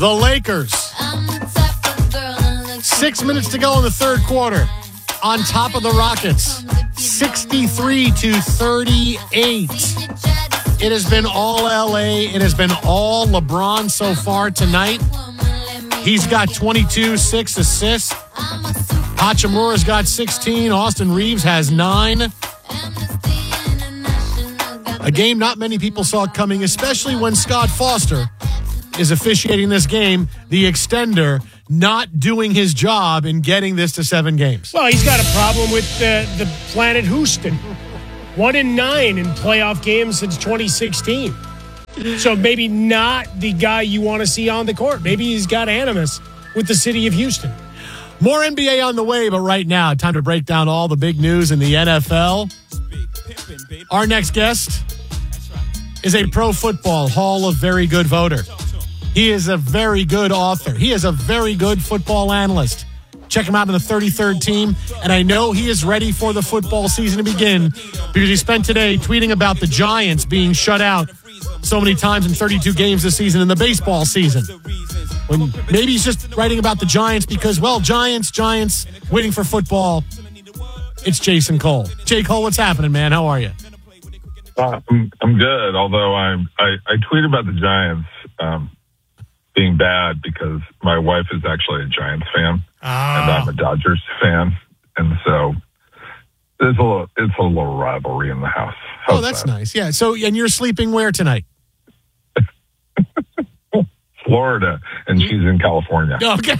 The Lakers. 6 minutes to go in the third quarter. On top of the Rockets. 63-38. It has been all LA. It has been all LeBron so far tonight. He's got 22, 6 assists. Hachimura's got 16. Austin Reeves has 9. A game not many people saw coming, especially when Scott Foster is officiating this game, the extender, not doing his job in getting this to 7 games. Well, he's got a problem with the planet Houston. 1-9 in playoff games since 2016. So maybe not the guy you want to see on the court. Maybe he's got animus with the city of Houston. More NBA on the way, but right now, time to break down all the big news in the NFL. Our next guest is a Pro Football Hall of Very Good voter. He is a very good author. He is a very good football analyst. Check him out on the 33rd team. And I know he is ready for the football season to begin because he spent today tweeting about the Giants being shut out so many times in 32 games this season in the baseball season. When maybe he's just writing about the Giants because, well, Giants, waiting for football. It's Jason Cole. Jay Cole, what's happening, man? How are you? I'm good, although I tweet about the Giants being bad because my wife is actually a Giants fan, and I'm a Dodgers fan, and so it's a little rivalry in the house. How's that's that? nice. Yeah. So, and you're sleeping where tonight? Florida, and she's in California. Okay.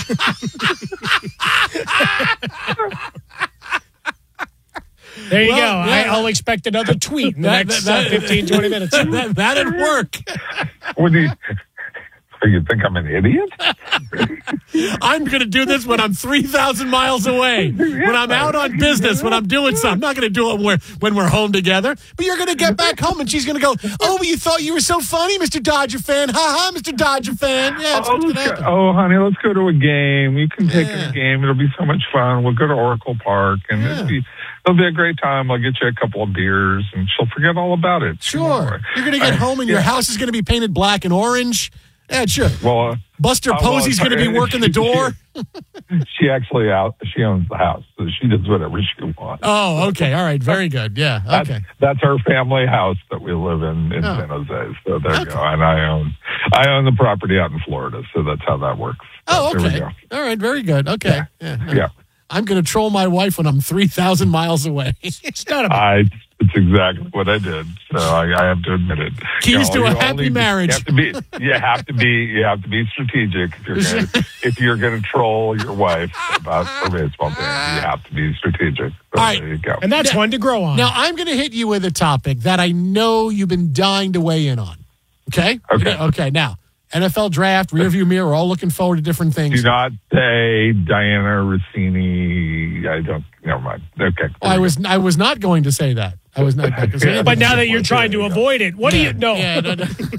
There you go. Yeah. I'll expect another tweet in the next 15, 20 minutes. That'd work. What do you think I'm an idiot? I'm going to do this when I'm 3,000 miles away. When I'm out on business, when I'm doing something. I'm not going to do it when we're home together. But you're going to get back home and she's going to go, oh, but you thought you were so funny, Mr. Dodger fan. Ha-ha, Mr. Dodger fan. Yeah, it's what's going to happen. Honey, let's go to a game. You can take a game. It'll be so much fun. We'll go to Oracle Park, and it'll be a great time. I'll get you a couple of beers, and she'll forget all about it. Sure. You're going to get home, and your house is going to be painted black and orange. Yeah, sure. Well, Buster Posey's going to be working the door. She owns the house, so she does whatever she wants. Oh, okay. All right. Very good. Yeah. Okay. That's her family house that we live in San Jose. So there you go. And I own the property out in Florida, so that's how that works. Oh, okay. There we go. All right. Very good. Okay. Yeah. I'm going to troll my wife when I'm 3,000 miles away. It's not It's exactly what I did. So I have to admit it. Keys to a happy marriage. You have to be strategic if you're going to troll your wife about a baseball game. You have to be strategic. So all right. There you go. And that's one to grow on. Now I'm going to hit you with a topic that I know you've been dying to weigh in on. Okay. Okay. Now, NFL draft, rearview mirror, we're all looking forward to different things. Do not say Diana Rossini. Never mind. Okay. I was not going to say that. I was not. But now that you're trying to avoid it, what do you know? Yeah, no.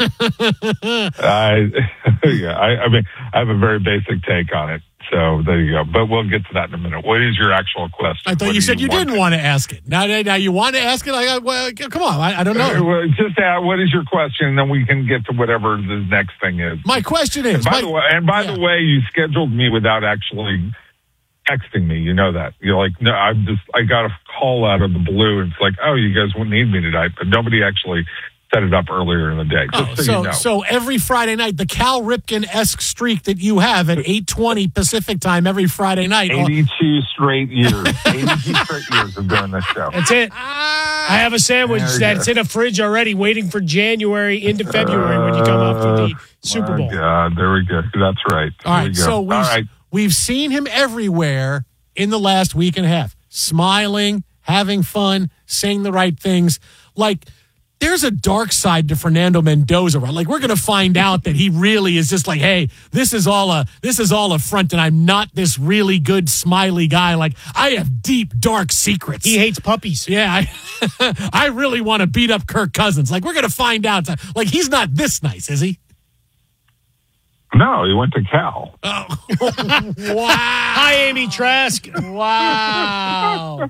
I mean, I have a very basic take on it. So there you go. But we'll get to that in a minute. What is your actual question? I thought you said you didn't want to ask it. Now you want to ask it? Well, come on. I don't know. Just what is your question, and then we can get to whatever the next thing is. My question is... By the way, you scheduled me without actually texting me. You know that. You're like, no, I got a call out of the blue, and it's like, oh, you guys wouldn't need me tonight, but nobody actually set it up earlier in the day. So every Friday night, the Cal Ripken-esque streak that you have at 8:20 Pacific time every Friday night. 82 straight years. 82 straight years of doing this show. That's it. I have a sandwich that's in a fridge already waiting for January into February when you come up for the Super Bowl. God, there we go. That's right. All right, so we've seen him everywhere in the last week and a half. Smiling, having fun, saying the right things. Like, there's a dark side to Fernando Mendoza. Like, we're going to find out that he really is just like, hey, this is all a front, and I'm not this really good smiley guy. Like, I have deep, dark secrets. He hates puppies. Yeah, I really want to beat up Kirk Cousins. Like, we're going to find out. Like, he's not this nice, is he? No, he went to Cal. Oh. Wow. Hi, Amy Trask. Wow.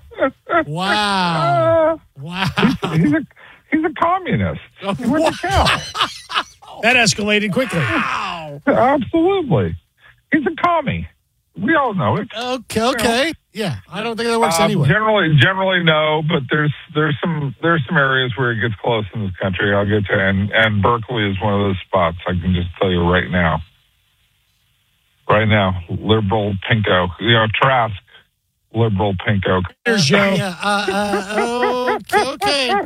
He's a communist. He went to Cal. That escalated quickly. Wow. Wow. Absolutely. He's a commie. We all know it. Okay. Yeah, I don't think that works anyway. Generally, no. But there's some areas where it gets close in this country. I'll get to, and Berkeley is one of those spots. I can just tell you right now. Right now, liberal pinko. Trask, liberal pinko. Here's Joe. Okay.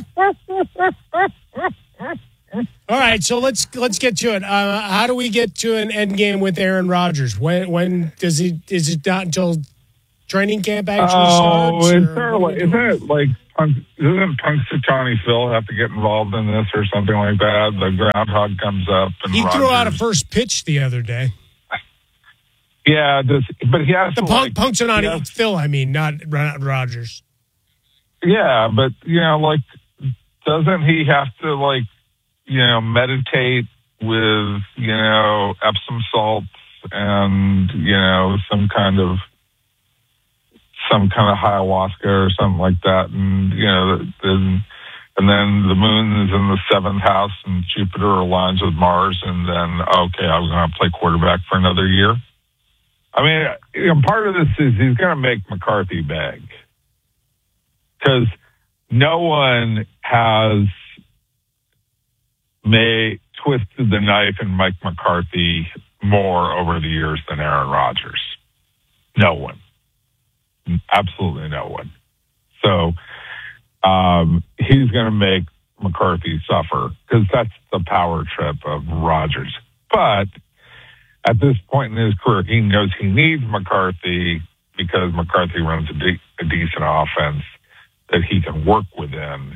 All right, so let's get to it. How do we get to an end game with Aaron Rodgers? When does it? Is it not until training camp actually starts? Isn't Punxsutawney Phil have to get involved in this or something like that? The groundhog comes up and he threw out a Rodgers. first pitch the other day. Yeah, but he has The to Punxsutawney Phil, I mean, not Rodgers. Yeah, but doesn't he have to meditate with Epsom salts and some kind of ayahuasca or something like that, and and then the moon is in the 7th house and Jupiter aligns with Mars, and then I'm going to play quarterback for another year. I mean, part of this is he's going to make McCarthy beg because no one has twisted the knife in Mike McCarthy more over the years than Aaron Rodgers. No one. Absolutely no one. So he's going to make McCarthy suffer because that's the power trip of Rodgers. But at this point in his career, he knows he needs McCarthy because McCarthy runs a decent offense that he can work within.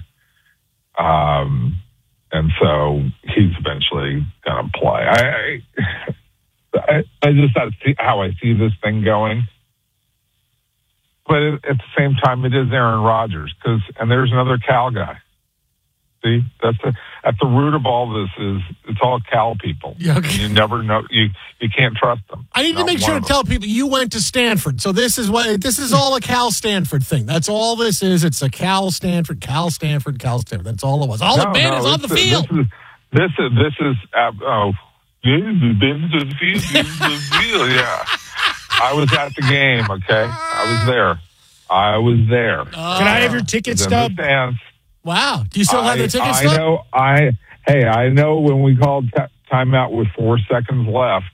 And so he's eventually going to play. I just see how I see this thing going. But at the same time, it is Aaron Rodgers and there's another Cal guy. See, at the root of all this is it's all Cal people. Yeah, okay. You never know. You can't trust them. I need to make sure to tell people you went to Stanford. So this is all a Cal Stanford thing. That's all this is. It's a Cal Stanford. That's all it was. The band is on the field. This is you've been to the field. Yeah. I was at the game. Okay, I was there. Can I have your ticket stub? Wow. Do you still have the ticket stub? I know when we called timeout with 4 seconds left,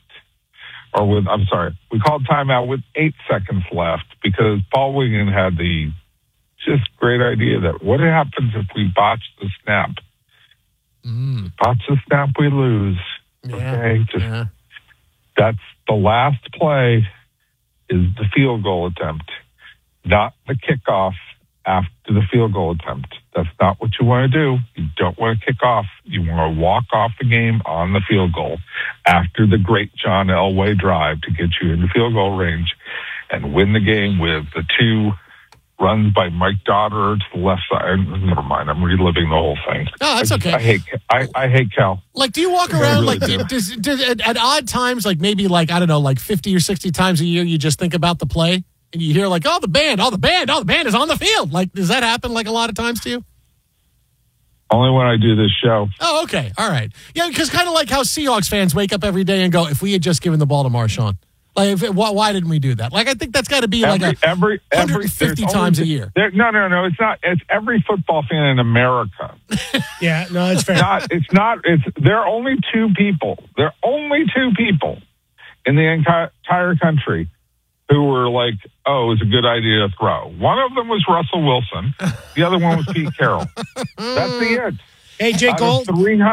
we called timeout with 8 seconds left because Paul Wiggin had the just great idea that what happens if we botch the snap? Botch the snap, we lose. Okay, that's the last play is the field goal attempt, not the kickoff after the field goal attempt. That's not what you want to do. You don't want to kick off. You want to walk off the game on the field goal after the great John Elway drive to get you in the field goal range and win the game with the 2 runs by Mike Dotter to the left side. Never mind. I'm reliving the whole thing. No, that's okay. I hate Cal. Do you walk around does at odd times, maybe 50 or 60 times a year, you just think about the play? And you hear the band is on the field. Does that happen a lot of times to you? Only when I do this show. Oh, okay. All right. Yeah, because kind of like how Seahawks fans wake up every day and go, if we had just given the ball to Marshawn. Why didn't we do that? I think that's got to be every 150 times a year. No. It's not. It's every football fan in America. Yeah, no, it's fair. There are only 2 people. There are only 2 people in the entire country who were it was a good idea to throw. One of them was Russell Wilson. The other one was Pete Carroll. That's the end. Hey, Jake Gold.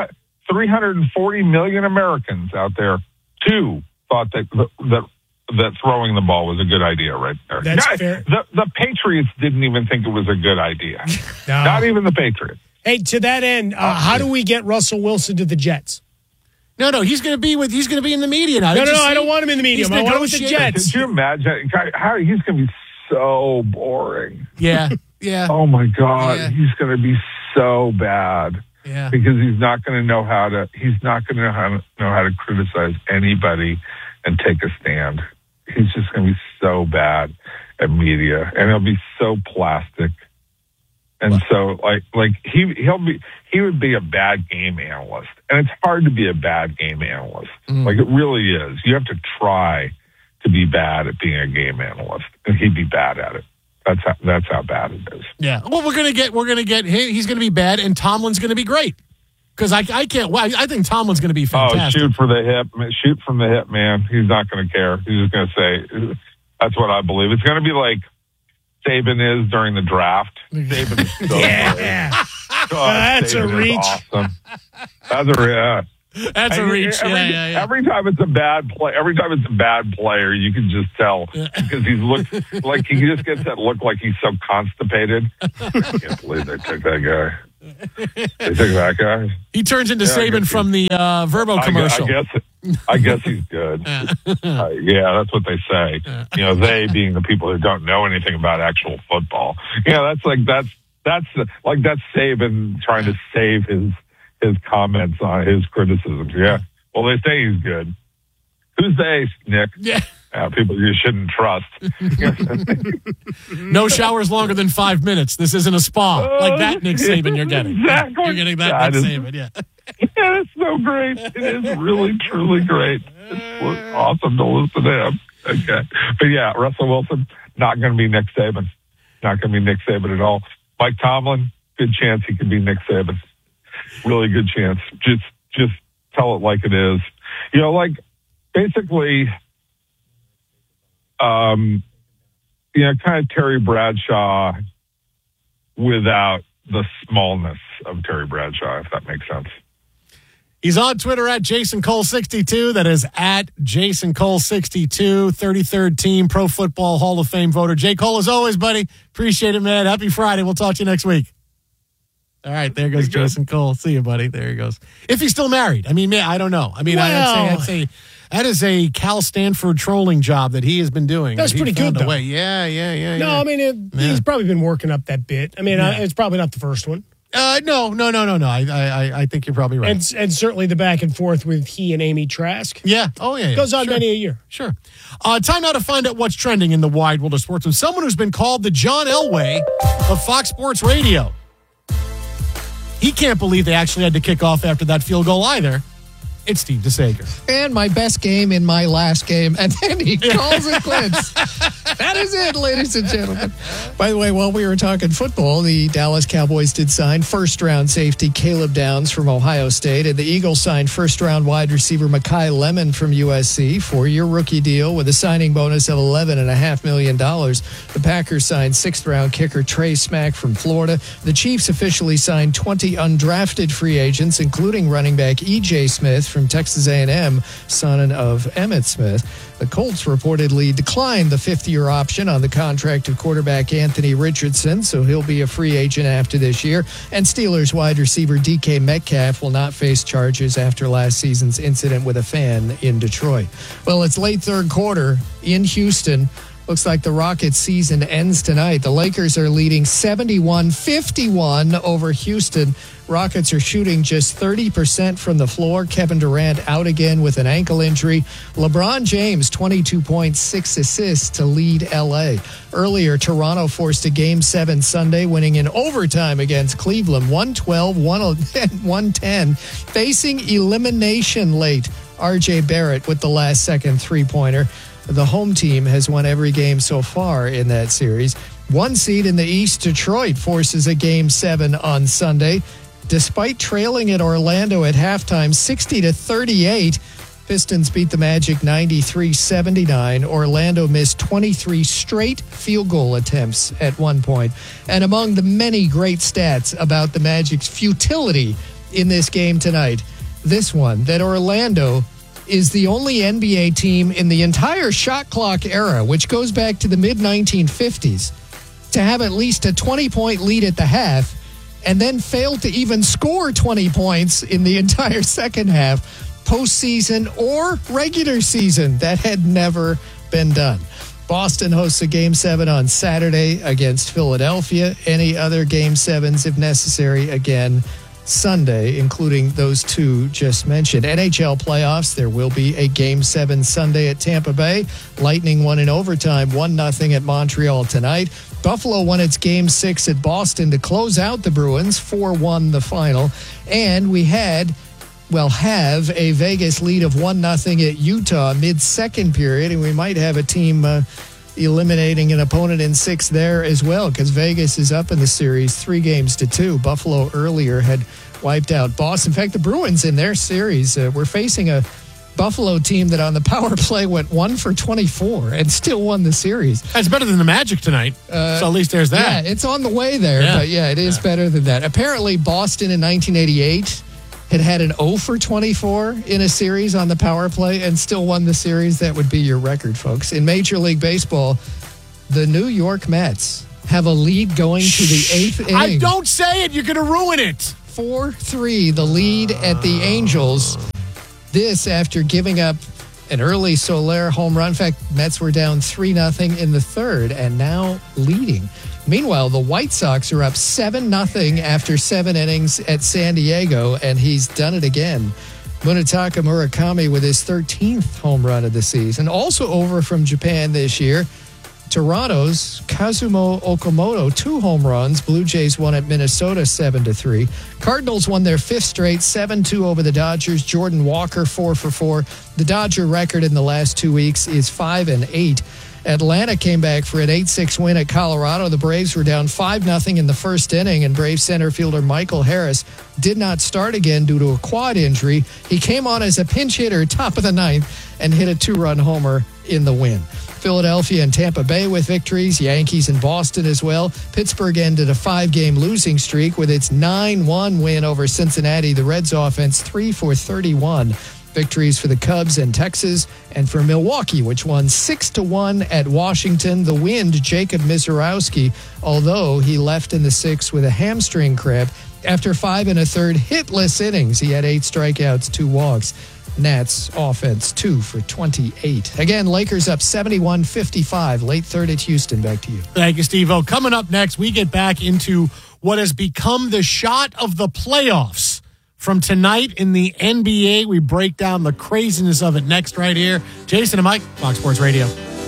340 million Americans out there, 2 thought that throwing the ball was a good idea right there. That's fair. The Patriots didn't even think it was a good idea. No. Not even the Patriots. Hey, to that end, how do we get Russell Wilson to the Jets? No, he's going to be in the media now. No, I don't want him in the media. I want him with the Jets. Could you imagine how he's going to be so boring? Yeah. Oh my God, yeah. He's going to be so bad. Yeah. Because he's not going to know how to. He's not going to know how to criticize anybody and take a stand. He's just going to be so bad at media, and he'll be so plastic. And so he would be a bad game analyst. And it's hard to be a bad game analyst. Like, it really is. You have to try to be bad at being a game analyst, and he'd be bad at it. That's how bad it is. Yeah. Well, we're gonna get. He's gonna be bad, and Tomlin's gonna be great. Because I can't. Well, I think Tomlin's gonna be fantastic. Oh, shoot from the hip, man. He's not gonna care. He's just gonna say, "That's what I believe." It's gonna be like Saban is during the draft. Saban is so yeah. That's Saban a reach. Awesome. That's a reach. Yeah. Every time it's a bad player, you can just tell because he looks like he just gets that look like he's so constipated. I can't believe they took that guy. They took that guy. He turns into Saban from the Verbo commercial. I guess he's good. Yeah, that's what they say. You know, they being the people who don't know anything about actual football. Yeah, that's Saban trying to save his comments on his criticisms. Yeah. Well, they say he's good. Who's they, Nick? Yeah. People you shouldn't trust. No showers longer than 5 minutes. This isn't a spa. Like that Nick Saban you're getting. Exactly. You're getting that Nick Saban, yeah. Yeah, it's so great. It is really, truly great. It's awesome to listen to him. Okay. But yeah, Russell Wilson, not going to be Nick Saban. Not going to be Nick Saban at all. Mike Tomlin, good chance he could be Nick Saban. Really good chance. Just tell it like it is. You know, like basically, kind of Terry Bradshaw without the smallness of Terry Bradshaw, if that makes sense. He's on Twitter at Jason Cole 62. That is at Jason Cole 62, 33rd team Pro Football Hall of Fame voter. J. Cole, as always, buddy. Appreciate it, man. Happy Friday. We'll talk to you next week. All right, there goes Jason Cole. See you, buddy. There he goes. If he's still married. I mean, I don't know. I mean, I'd say that is a Cal Stanford trolling job that he has been doing. That's pretty good, though. Yeah. No, I mean, he's probably been working up that bit. I mean, it's probably not the first one. No. I think you're probably right. And certainly the back and forth with he and Amy Trask. Yeah. Oh, yeah. Goes on many a year. Sure. Time now to find out what's trending in the wide world of sports with someone who's been called the John Elway of Fox Sports Radio. He can't believe they actually had to kick off after that field goal either. It's Steve DeSager. And my best game in my last game. And then he calls it quits. That is it, ladies and gentlemen. By the way, while we were talking football, the Dallas Cowboys did sign first-round safety Caleb Downs from Ohio State, and the Eagles signed first-round wide receiver Mekhi Lemon from USC, 4-year rookie deal with a signing bonus of $11.5 million. The Packers signed sixth-round kicker Trey Smack from Florida. The Chiefs officially signed 20 undrafted free agents, including running back E.J. Smith from Texas A&M, son of Emmitt Smith. The Colts reportedly declined the fifth-year option on the contract of quarterback Anthony Richardson, so he'll be a free agent after this year. And Steelers wide receiver DK Metcalf will not face charges after last season's incident with a fan in Detroit. Well, it's late third quarter in Houston. Looks like the Rockets' season ends tonight. The Lakers are leading 71-51 over Houston. Rockets are shooting just 30% from the floor. Kevin Durant out again with an ankle injury. LeBron James, 22.6 assists to lead L.A. Earlier, Toronto forced a Game 7 Sunday, winning in overtime against Cleveland, 112-110, facing elimination late. R.J. Barrett with the last-second three-pointer. The home team has won every game so far in that series. One seed in the East, Detroit, forces a Game 7 on Sunday. Despite trailing at Orlando at halftime 60-38, Pistons beat the Magic 93-79. Orlando missed 23 straight field goal attempts at one point. And among the many great stats about the Magic's futility in this game tonight, this one, that Orlando is the only NBA team in the entire shot clock era, which goes back to the mid-1950s, to have at least a 20-point lead at the half and then fail to even score 20 points in the entire second half, postseason or regular season. That had never been done. Boston hosts a Game 7 on Saturday against Philadelphia. Any other Game 7s, if necessary, again Sunday, including those two just mentioned. NHL playoffs, there will be a Game 7 Sunday at Tampa Bay. Lightning won in overtime, 1-0 at Montreal tonight. Buffalo won its Game 6 at Boston to close out the Bruins, 4-1 the final. And we have a Vegas lead of 1-0 at Utah mid-second period, and we might have a team eliminating an opponent in 6 there as well, because Vegas is up in the series 3-2. Buffalo earlier had wiped out Boston. In fact, the Bruins in their series were facing a Buffalo team that on the power play went 1 for 24 and still won the series. That's better than the Magic tonight. So at least there's that. Yeah, it's on the way there, but it is better than that. Apparently, Boston in 1988 had an 0 for 24 in a series on the power play and still won the series. That would be your record, folks. In Major League Baseball, the New York Mets have a lead going to the 8th inning. I don't say it. You're going to ruin it. 4-3, the lead at the Angels. This after giving up an early Soler home run. In fact, Mets were down 3-0 in the third and now leading. Meanwhile, the White Sox are up 7-0 after 7 innings at San Diego, and he's done it again. Munetaka Murakami with his 13th home run of the season. Also over from Japan this year, Toronto's Kazumo Okamoto, 2 home runs. Blue Jays won at Minnesota 7-3. Cardinals won their 5th straight, 7-2 over the Dodgers. Jordan Walker 4 for 4. The Dodger record in the last 2 weeks is 5-8. Atlanta came back for an 8-6 win at Colorado. The Braves were down 5-0 in the first inning, and Braves center fielder Michael Harris did not start again due to a quad injury. He came on as a pinch hitter top of the 9th and hit a 2-run homer in the win. Philadelphia and Tampa Bay with victories. Yankees and Boston as well. Pittsburgh ended a 5-game losing streak with its 9-1 win over Cincinnati. The Reds offense 3 for 31. Victories for the Cubs and Texas, and for Milwaukee, which won 6-1 at Washington. The Wind, Jacob Misiorowski, although he left in the 6th with a hamstring cramp after 5 1/3 hitless innings. He had 8 strikeouts, 2 walks. Nats offense 2 for 28. Again, Lakers up 71-55. Late third at Houston. Back to you. Thank you, Steve-O. Coming up next, we get back into what has become the shot of the playoffs. From tonight in the NBA, we break down the craziness of it next right here. Jason and Mike, Fox Sports Radio.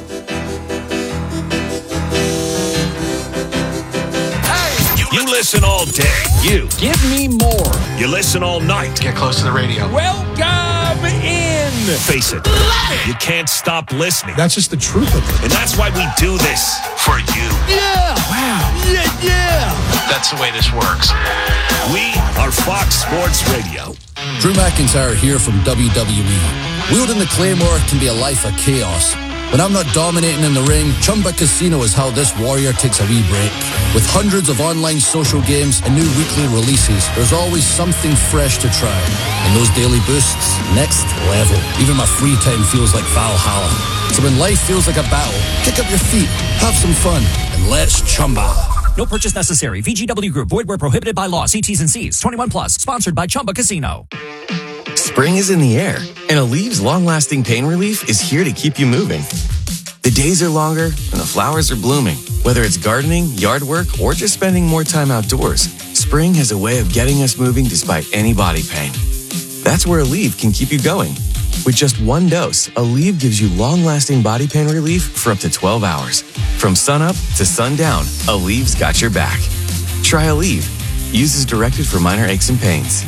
You listen all day. You give me more. You listen all night. Get close to the radio. Welcome in. Face it. You can't stop listening. That's just the truth of it. And that's why we do this for you. Yeah. Wow. Yeah. That's the way this works. We are Fox Sports Radio. Drew McIntyre here from WWE. Wielding the Claymore can be a life of chaos. When I'm not dominating in the ring, Chumba Casino is how this warrior takes a wee break. With hundreds of online social games and new weekly releases, there's always something fresh to try. And those daily boosts, next level. Even my free time feels like Valhalla. So when life feels like a battle, kick up your feet, have some fun, and let's Chumba. No purchase necessary. VGW Group. Void where prohibited by law. See T's and C's. 21 plus. Sponsored by Chumba Casino. Spring is in the air, and Aleve's long-lasting pain relief is here to keep you moving. The days are longer, and the flowers are blooming. Whether it's gardening, yard work, or just spending more time outdoors, spring has a way of getting us moving despite any body pain. That's where Aleve can keep you going. With just 1 dose, Aleve gives you long-lasting body pain relief for up to 12 hours. From sunup to sundown, Aleve's got your back. Try Aleve. Use as directed for minor aches and pains.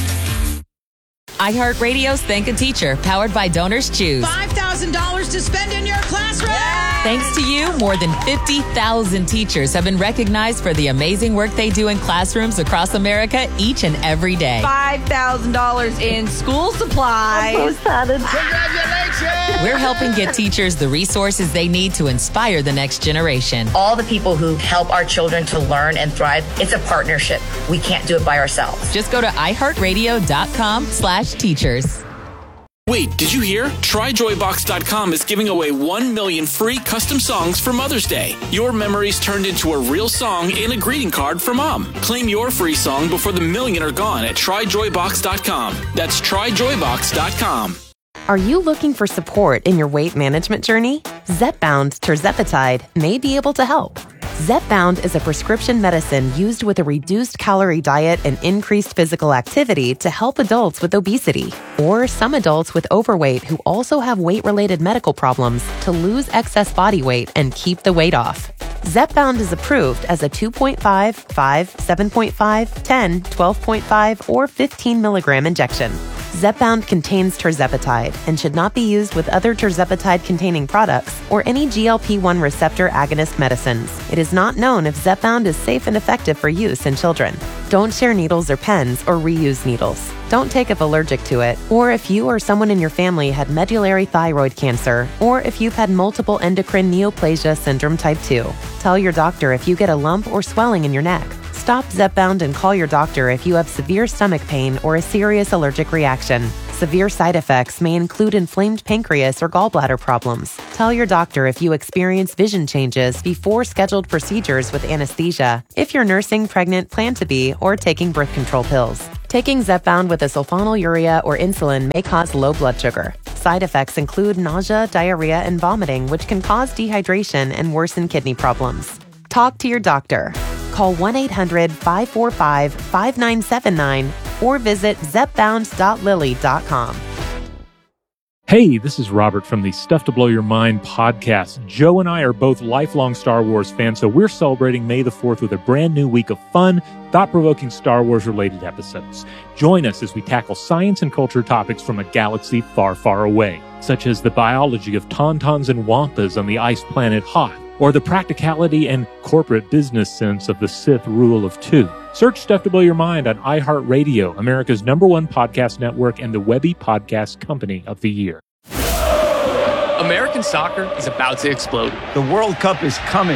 iHeartRadio's Thank a Teacher, powered by Donors Choose. $5,000 to spend in your classroom. Thanks to you, more than 50,000 teachers have been recognized for the amazing work they do in classrooms across America each and every day. $5,000 in school supplies. I'm so excited. Congratulations! We're helping get teachers the resources they need to inspire the next generation. All the people who help our children to learn and thrive, it's a partnership. We can't do it by ourselves. Just go to iHeartRadio.com/teachers. Wait, did you hear? TryJoyBox.com is giving away 1 million free custom songs for Mother's Day. Your memories turned into a real song and a greeting card for Mom. Claim your free song before the million are gone at TryJoyBox.com. That's TryJoyBox.com. Are you looking for support in your weight management journey? Zepbound tirzepatide may be able to help. Zepbound is a prescription medicine used with a reduced calorie diet and increased physical activity to help adults with obesity or some adults with overweight who also have weight-related medical problems to lose excess body weight and keep the weight off. Zepbound is approved as a 2.5, 5, 7.5, 10, 12.5, or 15 milligram injection. Zepbound contains tirzepatide and should not be used with other tirzepatide-containing products or any GLP-1 receptor agonist medicines. It is not known if Zepbound is safe and effective for use in children. Don't share needles or pens or reuse needles. Don't take if allergic to it, or if you or someone in your family had medullary thyroid cancer, or if you've had multiple endocrine neoplasia syndrome type 2. Tell your doctor if you get a lump or swelling in your neck. Stop Zepbound and call your doctor if you have severe stomach pain or a serious allergic reaction. Severe side effects may include inflamed pancreas or gallbladder problems. Tell your doctor if you experience vision changes before scheduled procedures with anesthesia, if you're nursing, pregnant, plan to be, or taking birth control pills. Taking Zepbound with a sulfonylurea or insulin may cause low blood sugar. Side effects include nausea, diarrhea, and vomiting, which can cause dehydration and worsen kidney problems. Talk to your doctor. Call 1-800-545-5979 or visit zepbound.lilly.com. Hey, this is Robert from the Stuff to Blow Your Mind podcast. Joe and I are both lifelong Star Wars fans, so we're celebrating May the 4th with a brand new week of fun, thought-provoking Star Wars-related episodes. Join us as we tackle science and culture topics from a galaxy far, far away, such as the biology of tauntauns and wampas on the ice planet Hoth, or the practicality and corporate business sense of the Sith rule of two. Search Stuff to Blow Your Mind on iHeartRadio, America's #1 podcast network and the Webby Podcast Company of the Year. American soccer is about to explode. The World Cup is coming.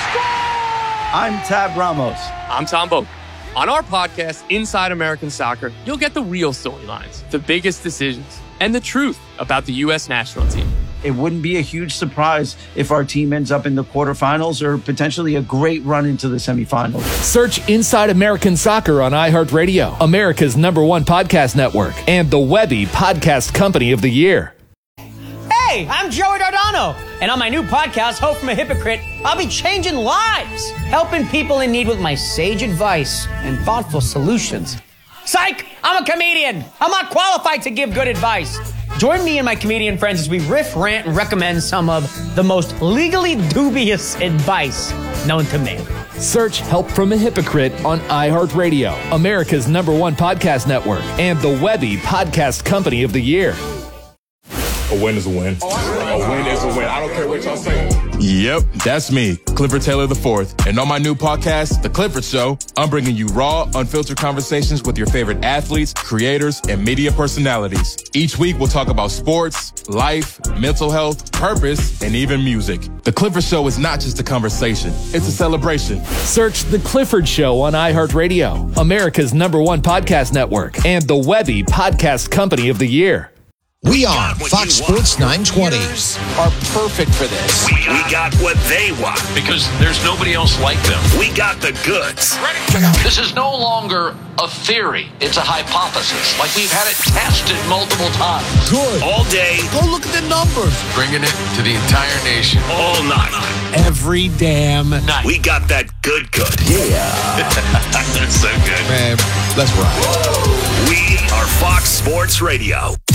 I'm Tab Ramos. I'm Tom Boak. On our podcast, Inside American Soccer, you'll get the real storylines, the biggest decisions, and the truth about the U.S. national team. It wouldn't be a huge surprise if our team ends up in the quarterfinals or potentially a great run into the semifinals. Search Inside American Soccer on iHeartRadio, America's #1 podcast network, and the Webby Podcast Company of the Year. Hey, I'm Joey Dardano, and on my new podcast, Hope from a Hypocrite, I'll be changing lives, helping people in need with my sage advice and thoughtful solutions. Psych! I'm a comedian. I'm not qualified to give good advice. Join me and my comedian friends as we riff, rant, and recommend some of the most legally dubious advice known to man. Search Help from a Hypocrite on iHeartRadio, America's #1 podcast network, and the Webby Podcast Company of the Year. A win is a win. A win is a win. I don't care what y'all say. Yep, that's me, Clifford Taylor IV. And on my new podcast, The Clifford Show, I'm bringing you raw, unfiltered conversations with your favorite athletes, creators, and media personalities. Each week, we'll talk about sports, life, mental health, purpose, and even music. The Clifford Show is not just a conversation. It's a celebration. Search The Clifford Show on iHeartRadio, America's #1 podcast network, and the Webby Podcast Company of the Year. We on Fox Sports 920 are perfect for this. We got what they want because there's nobody else like them. We got the goods. This is no longer a theory. It's a hypothesis. Like we've had it tested multiple times. Good. All day. Go look at the numbers. Bringing it to the entire nation. All night. Every damn night. We got that good. Yeah. That's so good. Man, let's ride. We are Fox Sports Radio.